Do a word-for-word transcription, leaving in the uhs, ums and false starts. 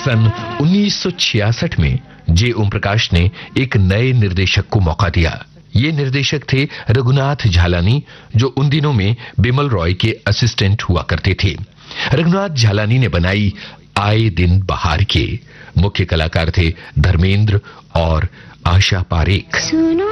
सन उन्नीस सौ छियासठ में जे ओम प्रकाश ने एक नए निर्देशक को मौका दिया। ये निर्देशक थे रघुनाथ झालानी, जो उन दिनों में बिमल रॉय के असिस्टेंट हुआ करते थे। रघुनाथ झालानी ने बनाई आए दिन बहार के। मुख्य कलाकार थे धर्मेंद्र और आशा पारेख।